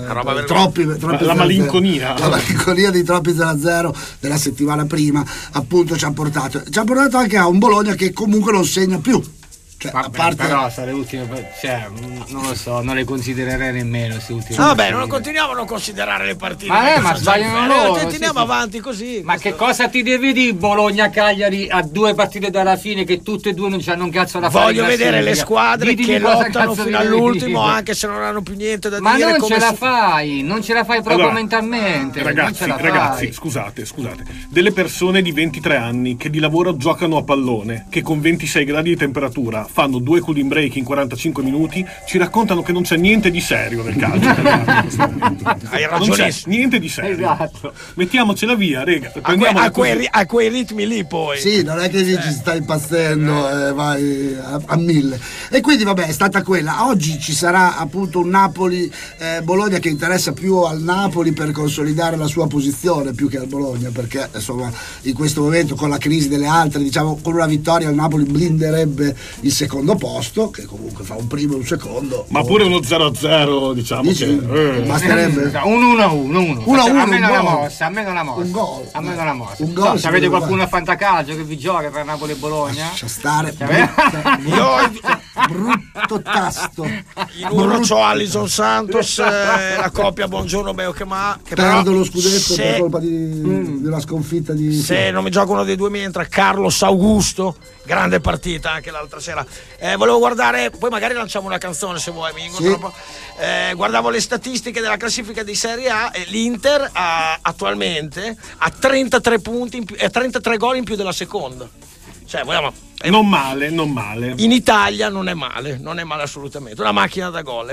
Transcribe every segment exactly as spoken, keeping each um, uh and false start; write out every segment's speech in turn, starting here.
roba troppi, troppi la, la malinconia la malinconia di troppi zero a zero della settimana prima appunto ci ha portato ci ha portato anche a un Bologna che comunque non segna più. Cioè, Vabbè, a parte... però le ultime, cioè, non lo so, non le considererei nemmeno queste ultime. Ah, vabbè, non continuiamo a non considerare le partite. Ma, eh, ma sbagliano loro. Teniamo sì, sì. avanti così. Ma questo... che cosa ti devi dire Bologna-Cagliari a due partite dalla fine che tutte e due non c'hanno un cazzo da fare? Voglio vedere le squadre Ditemi che lottano fino all'ultimo dire. Anche se non hanno più niente da ma dire. Ma non come ce la su... fai, non ce la fai proprio allora, mentalmente. Ragazzi, ragazzi, fai. scusate, scusate. Delle persone di ventitré anni che di lavoro giocano a pallone, che con ventisei gradi di temperatura fanno due cooling break in quarantacinque minuti, ci raccontano che non c'è niente di serio nel calcio. Hai ragione. Niente di serio. Esatto. Mettiamocela via, rega. A, que- a, quei, a quei ritmi lì poi. Sì, non è che eh. ci stai impazzendo, eh, vai a, a mille. E quindi vabbè, è stata quella. Oggi ci sarà appunto un Napoli eh, Bologna che interessa più al Napoli per consolidare la sua posizione più che al Bologna, perché insomma in questo momento con la crisi delle altre, diciamo con una vittoria il Napoli blinderebbe il secondo posto, che comunque fa un primo e un secondo. Ma pure uno zero a zero, diciamo. Dici, che eh. basterebbe un uno a uno, uno uno a uno, almeno un la gol. mossa, almeno la mossa. Un gol. Almeno la mossa. Un gol. No, avete qualcuno a fantacalcio che vi gioca per Napoli e Bologna? Lascia stare. Io brutto tasto. In uno c'ho Alisson Santos, eh, la coppia Buongiorno Beo che ma che perdo però, lo scudetto se, per colpa di, mm, della sconfitta di se non mi gioca uno dei due mi entra Carlos Augusto, grande partita anche l'altra sera. Eh, volevo guardare, poi magari lanciamo una canzone se vuoi, mi sì. troppo. Eh, guardavo le statistiche della classifica di Serie A e l'Inter ha, attualmente ha trentatré punti in più, eh, trentatré gol in più della seconda. Cioè, vogliamo non male, non male. In Italia non è male, non è male assolutamente. Una macchina da gol. E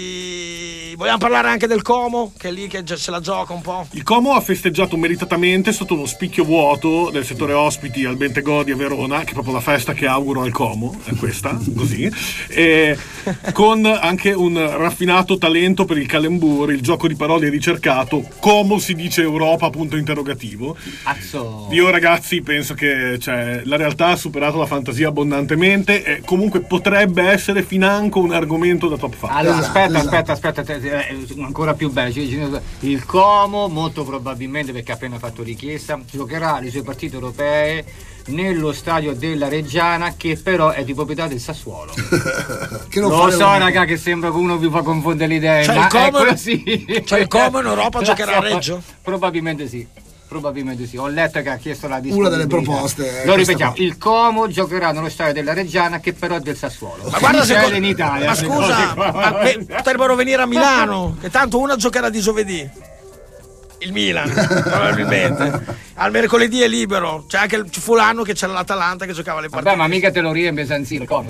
poi vogliamo parlare anche del Como, che è lì che se la gioca un po'. Il Como ha festeggiato meritatamente sotto uno spicchio vuoto del settore ospiti al Bentegodi a Verona, che è proprio la festa che auguro al Como, è questa, così. E con anche un raffinato talento per il calembur, il gioco di parole ricercato, Como si dice Europa, punto interrogativo. Azzo. Io ragazzi penso che cioè, la realtà ha superato la fantasia abbondantemente e comunque potrebbe essere financo un argomento da top five. Allora aspetta aspetta aspetta, aspetta ancora più bello. Il Como molto probabilmente, perché ha appena fatto richiesta, giocherà le sue partite europee nello stadio della Reggiana, che però è di proprietà del Sassuolo. Che lo so uno. Raga, che sembra che uno vi fa confondere le idee, cioè ma il Como, è così. Cioè il Como in Europa giocherà a Reggio? Probabilmente sì. Probabilmente sì, ho letto che ha chiesto la una delle proposte. Lo ripetiamo, il Como giocherà nello stadio della Reggiana, che però è del Sassuolo. Ma guarda se in Italia. Ma scusa, ma potrebbero venire a Milano, che tanto una giocherà di giovedì. Il Milan, probabilmente. Al mercoledì è libero. C'è anche il fulano che c'era l'Atalanta che giocava le partite. Vabbè, ma mica te lo riempie San Siro.